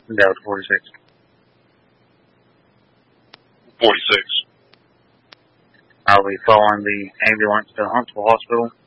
Delta 46. 46. I'll be following the ambulance to Huntsville Hospital.